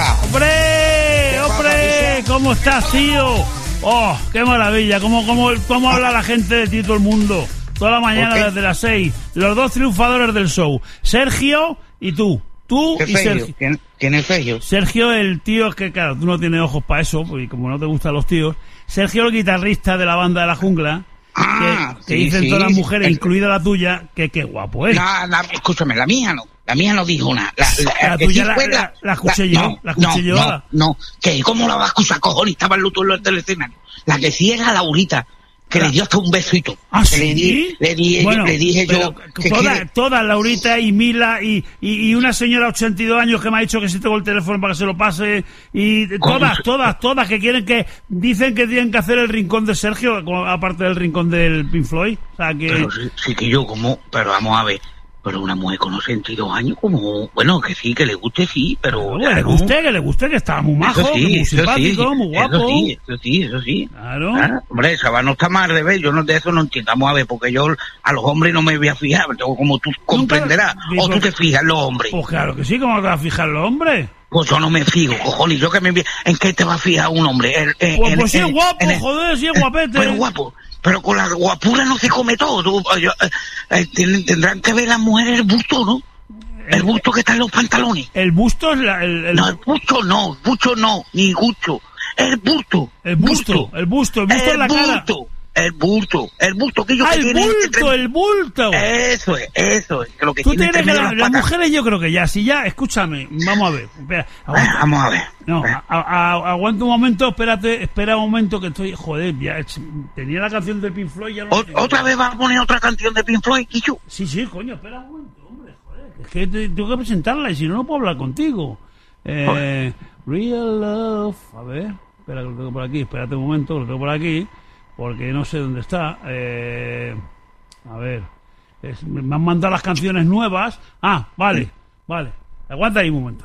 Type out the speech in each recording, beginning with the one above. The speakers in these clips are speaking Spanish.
Patricia. ¡Hombre! ¿Cómo estás, tío? ¡Oh, qué maravilla! ¿Cómo habla la gente de ti, todo el mundo? Toda la mañana desde las 6. Los dos triunfadores del show. Sergio y tú. Tú y Sergio. ¿Quién es Sergio? Sergio, el tío, es que claro, tú no tienes ojos para eso, porque como no te gustan los tíos. Sergio, el guitarrista de la banda de La Jungla. Que dicen todas las mujeres, incluida la tuya, que qué guapo es. No, escúchame, la mía no dijo nada. La tuya la escuché yo. No, que ¿cómo la vas a escuchar, cojones? Estaba el luto del escenario. La que sí era Laurita, que le dio hasta un besito. ¿Ah, sí? Le dije yo... Todas, Laurita y Mila y una señora de 82 años que me ha dicho que si tengo el teléfono para que se lo pase, y todas que dicen que tienen que hacer el rincón de Sergio, aparte del rincón del Pink Floyd. O sea que... Pero sí que yo pero vamos a ver... Pero una mujer con 82 años, como... Bueno, que sí, que le guste, sí, pero... Claro, que le guste, que está muy majo, muy simpático, muy guapo. Eso sí. Claro. Hombre, esa no está mal de ver, yo de eso no entiendo. Vamos a ver, porque yo a los hombres no me voy a fijar, como tú comprenderás. ¿O tú te fijas en los hombres? Pues claro que sí, ¿cómo te vas a fijar en los hombres? Pues yo no me fijo, cojones, yo que ¿en qué te va a fijar un hombre? Pues si es guapo, joder, si es guapete. Pero guapo. Pero con la guapura no se come todo. Tendrán que ver las mujeres el busto, ¿no? El busto que está en los pantalones. El busto es No, el busto no, ni gusto. El busto en la cara. El bulto que ellos el bulto. Eso es. Lo que tú tienes que las mujeres, yo creo que ya, escúchame, vamos a ver. Espera, vamos a ver. No, aguanta un momento, espera un momento que estoy, joder, ya tenía la canción de Pink Floyd, ya no ¿Otra vez vas a poner otra canción de Pink Floyd, Quichu? Sí, coño, espera un momento, hombre, joder, es que tengo que presentarla y si no puedo hablar contigo. Real Love, a ver, espera que lo tengo por aquí, espérate un momento, lo tengo por aquí. Porque no sé dónde está. A ver. Me han mandado las canciones nuevas. Vale. Aguanta ahí un momento.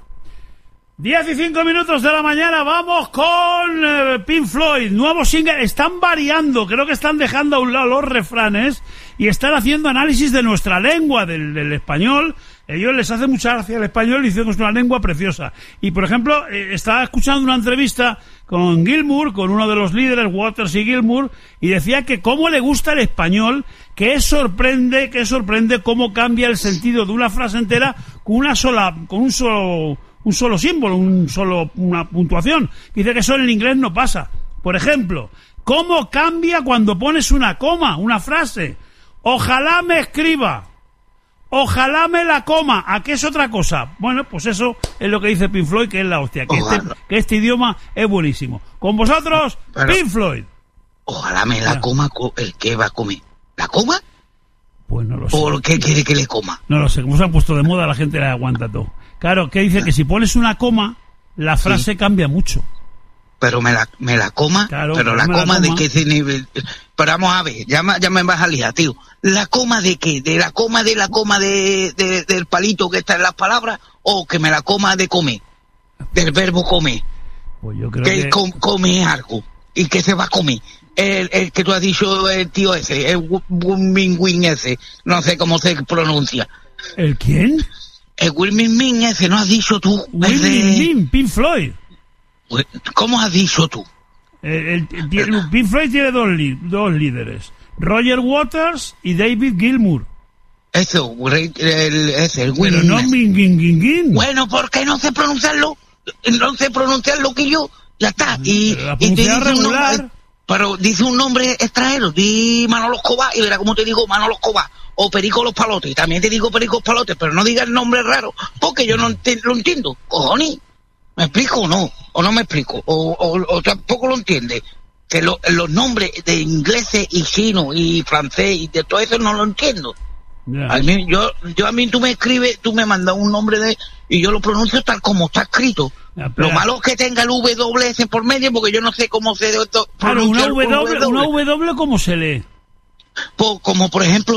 10:05 de la mañana. Vamos con Pink Floyd. Nuevos singles. Están variando. Creo que están dejando a un lado los refranes. Y están haciendo análisis de nuestra lengua, del español. Ellos les hace mucha gracia el español y dicen que es una lengua preciosa. Y, por ejemplo, estaba escuchando una entrevista con Gilmour, con uno de los líderes, Waters y Gilmour, y decía que cómo le gusta el español, que sorprende cómo cambia el sentido de una frase entera con un solo símbolo, una puntuación. Dice que eso en el inglés no pasa. Por ejemplo, cómo cambia cuando pones una coma, una frase. Ojalá me escriba. Ojalá me la coma. ¿A qué es otra cosa? Bueno, pues eso es lo que dice Pink Floyd, que es la hostia, que este idioma es buenísimo. Con vosotros, Pink Floyd. Ojalá me la coma el que va a comer. ¿La coma? Pues no lo sé. ¿Por qué quiere que le coma? No lo sé, como se han puesto de moda, la gente la aguanta todo. Claro, que dice que si pones una coma, la frase cambia mucho. Pero me la coma, claro, pero la coma de qué nivel. Pero vamos a ver, ya me vas a liar, tío. ¿La coma de qué? ¿De la coma del palito que está en las palabras? ¿O que me la coma de comer? Del verbo comer. Pues yo creo que come algo. ¿Y qué se va a comer? El que tú has dicho, el tío ese, el Win ese, no sé cómo se pronuncia. ¿El quién? El Wilmin ese, ¿no has dicho tú? Wilmin, Pink Floyd. ¿Cómo has dicho tú? Pink Floyd tiene dos líderes, Roger Waters y David Gilmour. Eso, el Pero no Gin. Bueno, ¿por qué no sé pronunciarlo? No sé pronunciarlo que yo, ya está. Y te dice regular. Pero dice un nombre extranjero, di Manolo Escobar y verá cómo te digo Manolo Escobar. O Perico Los Palotes, también te digo Perico Los Palotes, pero no digas el nombre raro, porque yo no lo entiendo, cojones. ¿Me explico o no? ¿O no me explico? ¿O tampoco lo entiendes? Que los nombres de ingleses y chinos y francés y de todo eso no lo entiendo. Yeah. A mí tú me escribes, tú me mandas un nombre y yo lo pronuncio tal como está escrito. Yeah, lo malo es que tenga el WS por medio, porque yo no sé cómo se pronuncia. Claro, una W, ¿cómo se lee? Como por ejemplo